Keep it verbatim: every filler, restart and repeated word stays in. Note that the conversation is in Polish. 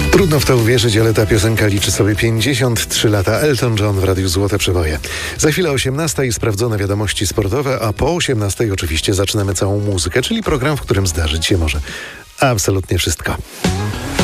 Trudno w to uwierzyć, ale ta piosenka liczy sobie pięćdziesiąt trzy lata. Elton John w Radiu Złote Przeboje. Za chwilę osiemnasta i sprawdzone wiadomości sportowe, a po osiemnastej oczywiście zaczynamy całą muzykę, czyli program, w którym zdarzyć się może absolutnie wszystko.